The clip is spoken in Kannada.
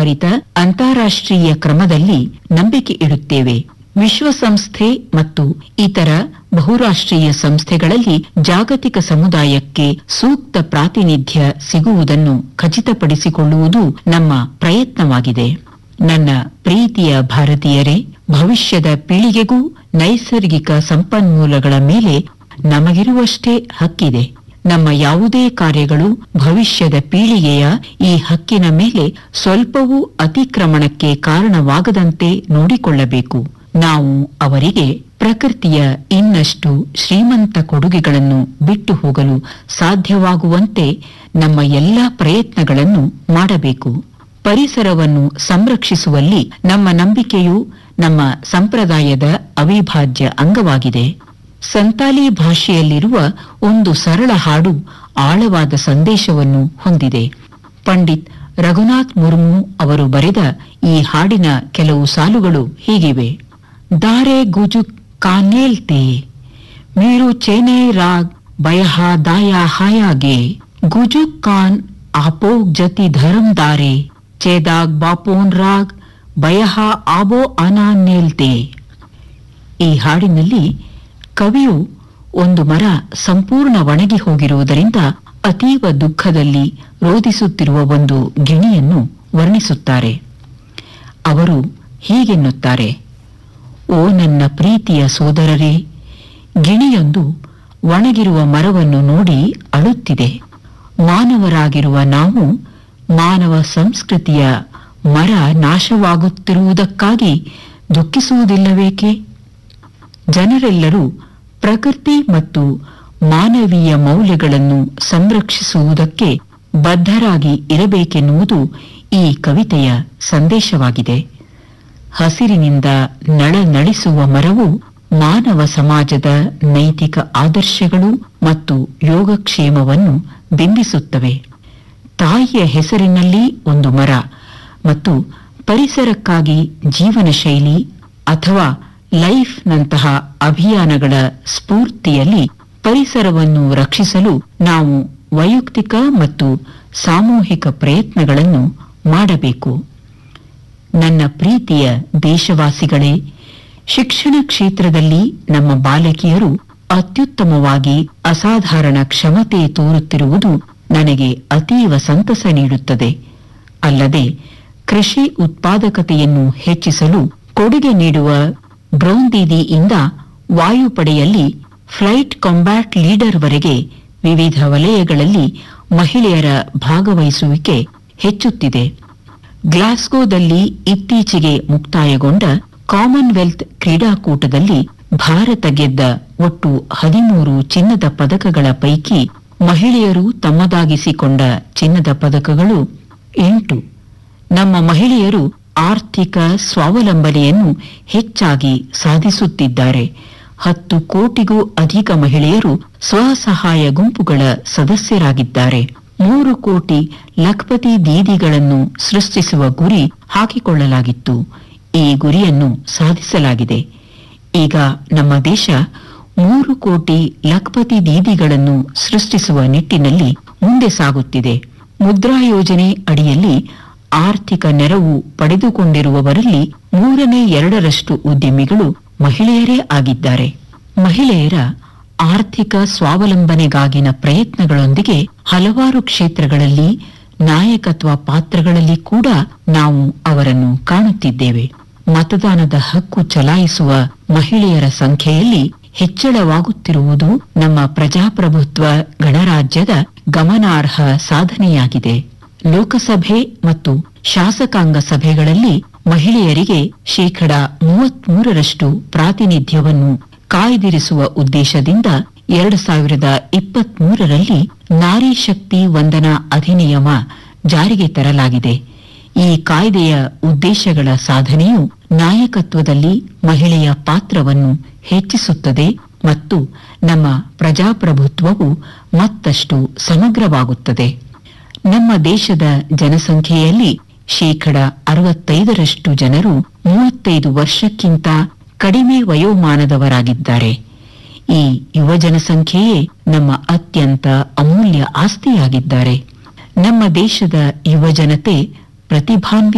ಆಧಾರಿತ ಅಂತಾರಾಷ್ಟ್ರೀಯ ಕ್ರಮದಲ್ಲಿ ನಂಬಿಕೆ ಇಡುತ್ತೇವೆ. ವಿಶ್ವಸಂಸ್ಥೆ ಮತ್ತು ಇತರ ಬಹುರಾಷ್ಟ್ರೀಯ ಸಂಸ್ಥೆಗಳಲ್ಲಿ ಜಾಗತಿಕ ಸಮುದಾಯಕ್ಕೆ ಸೂಕ್ತ ಪ್ರಾತಿನಿಧ್ಯ ಸಿಗುವುದನ್ನು ಖಚಿತಪಡಿಸಿಕೊಳ್ಳುವುದು ನಮ್ಮ ಪ್ರಯತ್ನವಾಗಿದೆ. ನನ್ನ ಪ್ರೀತಿಯ ಭಾರತೀಯರೇ, ಭವಿಷ್ಯದ ಪೀಳಿಗೆಗೂ ನೈಸರ್ಗಿಕ ಸಂಪನ್ಮೂಲಗಳ ಮೇಲೆ ನಮಗಿರುವಷ್ಟೇ ಹಕ್ಕಿದೆ. ನಮ್ಮ ಯಾವುದೇ ಕಾರ್ಯಗಳು ಭವಿಷ್ಯದ ಪೀಳಿಗೆಯ ಈ ಹಕ್ಕಿನ ಮೇಲೆ ಸ್ವಲ್ಪವೂ ಅತಿಕ್ರಮಣಕ್ಕೆ ಕಾರಣವಾಗದಂತೆ ನೋಡಿಕೊಳ್ಳಬೇಕು. ನಾವು ಅವರಿಗೆ ಪ್ರಕೃತಿಯ ಇನ್ನಷ್ಟು ಶ್ರೀಮಂತ ಕೊಡುಗೆಗಳನ್ನು ಬಿಟ್ಟು ಹೋಗಲು ಸಾಧ್ಯವಾಗುವಂತೆ ನಮ್ಮ ಎಲ್ಲಾ ಪ್ರಯತ್ನಗಳನ್ನು ಮಾಡಬೇಕು. ಪರಿಸರವನ್ನು ಸಂರಕ್ಷಿಸುವಲ್ಲಿ ನಮ್ಮ ನಂಬಿಕೆಯು ನಮ್ಮ ಸಂಪ್ರದಾಯದ ಅವಿಭಾಜ್ಯ ಅಂಗವಾಗಿದೆ. ಸಂತಾಲಿ ಭಾಷೆಯಲ್ಲಿರುವ ಒಂದು ಸರಳ ಹಾಡು ಆಳವಾದ ಸಂದೇಶವನ್ನು ಹೊಂದಿದೆ. ಪಂಡಿತ್ ರಘುನಾಥ್ ಮುರ್ಮು ಅವರು ಬರೆದ ಈ ಹಾಡಿನ ಕೆಲವು ಸಾಲುಗಳು ಹೀಗಿವೆ. ದಾರೆ ಗುಜುಕ್ ಕಾನೇಲ್ತೆ ಮೀರು ಚೇನೈ ರಾಗ್ ಬಯಹಾ ದಾಯಾ ಹಾಯಾಗೆ ಗುಜುಕ್ ಕಾನ್ ಆಪೋಗ್ ಜತಿ ಧರ್ಮ ದಾರೆ ಚೇದಾಗ್ ಬಾಪೋನ್ ರಾಗ್ ಬಯಹಾ ಆಬೋ ಅನಾನೇಲ್ತೆ. ಈ ಹಾಡಿನಲ್ಲಿ ಕವಿಯು ಒಂದು ಮರ ಸಂಪೂರ್ಣ ಒಣಗಿ ಹೋಗಿರುವುದರಿಂದ ಅತೀವ ದುಃಖದಲ್ಲಿ ರೋಧಿಸುತ್ತಿರುವ ಒಂದು ಗಿಣಿಯನ್ನು ವರ್ಣಿಸುತ್ತಾರೆ. ಅವರು ಹೀಗೆನ್ನುತ್ತಾರೆ: ಓ ನನ್ನ ಪ್ರೀತಿಯ ಸೋದರರೇ, ಗಿಣಿಯೊಂದು ಒಣಗಿರುವ ಮರವನ್ನು ನೋಡಿ ಅಳುತ್ತಿದೆ. ಮಾನವರಾಗಿರುವ ನಾವು ಮಾನವ ಸಂಸ್ಕೃತಿಯ ಮರ ನಾಶವಾಗುತ್ತಿರುವುದಕ್ಕಾಗಿ ದುಃಖಿಸುವುದಿಲ್ಲವೇಕೆ? ಜನರೆಲ್ಲರೂ ಪ್ರಕೃತಿ ಮತ್ತು ಮಾನವೀಯ ಮೌಲ್ಯಗಳನ್ನು ಸಂರಕ್ಷಿಸುವುದಕ್ಕೆ ಬದ್ಧರಾಗಿ ಇರಬೇಕೆನ್ನುವುದು ಈ ಕವಿತೆಯ ಸಂದೇಶವಾಗಿದೆ. ಹಸಿರಿನಿಂದ ನಳನಳಿಸುವ ಮರವು ಮಾನವ ಸಮಾಜದ ನೈತಿಕ ಆದರ್ಶಗಳು ಮತ್ತು ಯೋಗಕ್ಷೇಮವನ್ನು ಬಿಂಬಿಸುತ್ತವೆ. ತಾಯಿಯ ಹೆಸರಿನಲ್ಲಿ ಒಂದು ಮರ ಮತ್ತು ಪರಿಸರಕ್ಕಾಗಿ ಜೀವನ ಶೈಲಿ ಅಥವಾ ಲೈಫ್ ನಂತಹ ಅಭಿಯಾನಗಳ ಸ್ಫೂರ್ತಿಯಲ್ಲಿ ಪರಿಸರವನ್ನು ರಕ್ಷಿಸಲು ನಾವು ವೈಯಕ್ತಿಕ ಮತ್ತು ಸಾಮೂಹಿಕ ಪ್ರಯತ್ನಗಳನ್ನು ಮಾಡಬೇಕು. ನನ್ನ ಪ್ರೀತಿಯ ದೇಶವಾಸಿಗಳೇ, ಶಿಕ್ಷಣ ಕ್ಷೇತ್ರದಲ್ಲಿ ನಮ್ಮ ಬಾಲಕಿಯರು ಅತ್ಯುತ್ತಮವಾಗಿ ಅಸಾಧಾರಣ ಕ್ಷಮತೆ ತೋರುತ್ತಿರುವುದು ನನಗೆ ಅತೀವ ಸಂತಸ ನೀಡುತ್ತದೆ. ಅಲ್ಲದೆ ಕೃಷಿ ಉತ್ಪಾದಕತೆಯನ್ನು ಹೆಚ್ಚಿಸಲು ಕೊಡುಗೆ ನೀಡುವ ಡ್ರೋನ್ ದೀದಿಯಿಂದ ವಾಯುಪಡೆಯಲ್ಲಿ ಫ್ಲೈಟ್ ಕಾಂಬ್ಯಾಟ್ ಲೀಡರ್ ವರೆಗೆ ವಿವಿಧ ವಲಯಗಳಲ್ಲಿ ಮಹಿಳೆಯರ ಭಾಗವಹಿಸುವಿಕೆ ಹೆಚ್ಚುತ್ತಿದೆ. ಗ್ಲಾಸ್ಗೋದಲ್ಲಿ ಇತ್ತೀಚೆಗೆ ಮುಕ್ತಾಯಗೊಂಡ ಕಾಮನ್ವೆಲ್ತ್ ಕ್ರೀಡಾಕೂಟದಲ್ಲಿ ಭಾರತ ಗೆದ್ದ ಒಟ್ಟು 13 ಚಿನ್ನದ ಪದಕಗಳ ಪೈಕಿ ಮಹಿಳೆಯರು ತಮ್ಮದಾಗಿಸಿಕೊಂಡ ಚಿನ್ನದ ಪದಕಗಳು 8. ನಮ್ಮ ಮಹಿಳೆಯರು ಆರ್ಥಿಕ ಸ್ವಾವಲಂಬನೆಯನ್ನು ಹೆಚ್ಚಾಗಿ ಸಾಧಿಸುತ್ತಿದ್ದಾರೆ. 10 ಕೋಟಿಗೂ ಅಧಿಕ ಮಹಿಳೆಯರು ಸ್ವಸಹಾಯ ಗುಂಪುಗಳ ಸದಸ್ಯರಾಗಿದ್ದಾರೆ. 3 ಕೋಟಿ ಲಖ್ಪತಿ ದೀದಿಗಳನ್ನು ಸೃಷ್ಟಿಸುವ ಗುರಿ ಹಾಕಿಕೊಳ್ಳಲಾಗಿತ್ತು. ಈ ಗುರಿಯನ್ನು ಸಾಧಿಸಲಾಗಿದೆ. ಈಗ ನಮ್ಮ ದೇಶ 3 ಕೋಟಿ ಲಖ್ಪತಿ ದೀದಿಗಳನ್ನು ಸೃಷ್ಟಿಸುವ ನಿಟ್ಟಿನಲ್ಲಿ ಮುಂದೆ ಸಾಗುತ್ತಿದೆ. ಮುದ್ರಾ ಯೋಜನೆ ಅಡಿಯಲ್ಲಿ ಆರ್ಥಿಕ ನೆರವು ಪಡೆದುಕೊಂಡಿರುವವರಲ್ಲಿ 2/3 ಉದ್ಯಮಿಗಳು ಮಹಿಳೆಯರೇ ಆಗಿದ್ದಾರೆ. ಮಹಿಳೆಯರ ಆರ್ಥಿಕ ಸ್ವಾವಲಂಬನೆಗಾಗಿನ ಪ್ರಯತ್ನಗಳೊಂದಿಗೆ ಹಲವಾರು ಕ್ಷೇತ್ರಗಳಲ್ಲಿ ನಾಯಕತ್ವ ಪಾತ್ರಗಳಲ್ಲಿ ಕೂಡ ನಾವು ಅವರನ್ನು ಕಾಣುತ್ತಿದ್ದೇವೆ. ಮತದಾನದ ಹಕ್ಕು ಚಲಾಯಿಸುವ ಮಹಿಳೆಯರ ಸಂಖ್ಯೆಯಲ್ಲಿ ಹೆಚ್ಚಳವಾಗುತ್ತಿರುವುದು ನಮ್ಮ ಪ್ರಜಾಪ್ರಭುತ್ವ ಗಣರಾಜ್ಯದ ಗಮನಾರ್ಹ ಸಾಧನೆಯಾಗಿದೆ. ಲೋಕಸಭೆ ಮತ್ತು ಶಾಸಕಾಂಗ ಸಭೆಗಳಲ್ಲಿ ಮಹಿಳೆಯರಿಗೆ 33% ಪ್ರಾತಿನಿಧ್ಯವನ್ನು ಕಾಯ್ದಿರಿಸುವ ಉದ್ದೇಶದಿಂದ 2023ರಲ್ಲಿ ನಾರಿ ಶಕ್ತಿ ವಂದನಾ ಅಧಿನಿಯಮ ಜಾರಿಗೆ ತರಲಾಗಿದೆ. ಈ ಕಾಯ್ದೆಯ ಉದ್ದೇಶಗಳ ಸಾಧನೆಯು ನಾಯಕತ್ವದಲ್ಲಿ ಮಹಿಳೆಯ ಪಾತ್ರವನ್ನು ಹೆಚ್ಚಿಸುತ್ತದೆ ಮತ್ತು ನಮ್ಮ ಪ್ರಜಾಪ್ರಭುತ್ವವು ಮತ್ತಷ್ಟು ಸಮಗ್ರವಾಗುತ್ತದೆ. ನಮ್ಮ ದೇಶದ ಜನಸಂಖ್ಯೆಯಲ್ಲಿ 65% ಜನರು 35 ವರ್ಷಕ್ಕಿಂತ ಕಡಿಮೆ ವಯೋಮಾನದವರಾಗಿದ್ದಾರೆ. ಈ ಯುವ ಜನಸಂಖ್ಯೆಯೇ ನಮ್ಮ ಅತ್ಯಂತ ಅಮೂಲ್ಯ ಆಸ್ತಿಯಾಗಿದ್ದಾರೆ. ನಮ್ಮ ದೇಶದ ಯುವಜನತೆ ಪ್ರತಿಭಾನ್ವಿತ